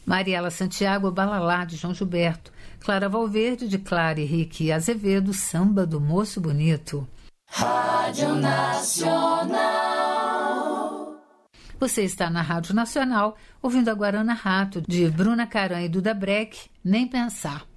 Mariela Santiago, Balalá, de João Gilberto. Clara Valverde, de Clara Henrique Azevedo, Samba do Moço Bonito. Rádio Nacional. Você está na Rádio Nacional, ouvindo a Guarana Rato, de Bruna Caran e Duda Breck, Nem Pensar.